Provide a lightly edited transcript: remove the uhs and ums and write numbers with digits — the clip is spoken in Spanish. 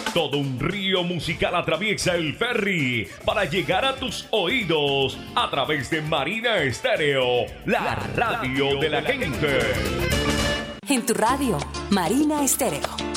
Todo un río musical atraviesa el ferry para llegar a tus oídos a través de Marina Estéreo, la radio de la gente. En tu radio, Marina Estéreo.